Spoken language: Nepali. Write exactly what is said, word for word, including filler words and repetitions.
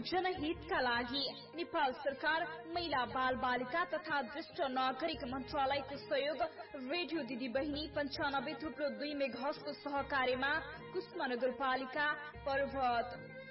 जनहितका लागि नेपाल सरकार महिला बाल बालिका तथा ज्येष्ठ नागरिक मन्त्रालयको सहयोग रेडियो दिदी बहिनी पञ्चानब्बे थुप्रो दुई मेघार्जको सहकार्यमा कुष्मा नगरपालिका पर्वत